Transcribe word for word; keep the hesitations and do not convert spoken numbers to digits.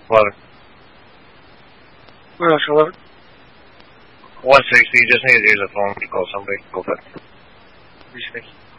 Eleven. Where else, eleven? One sixty. Just need to use a phone to call somebody. Go for it. three sixty.